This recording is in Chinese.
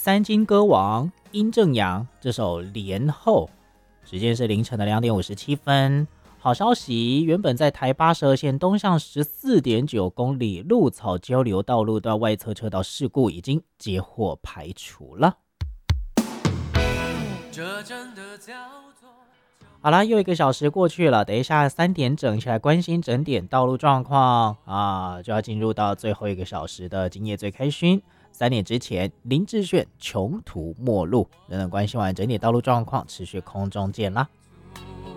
三金歌王殷正阳这首连后，时间是凌晨的2:57。好消息，原本在台82线东向14.9公里鹿草交流道路段外侧车道事故已经接获排除了。这真的叫做好啦，又1个小时过去了，等一下3点整起来关心整点道路状况啊，就要进入到最后1个小时的今夜最开勋。3点之前，林志炫穷途末路，等等关心完整点道路状况，持续空中见啦。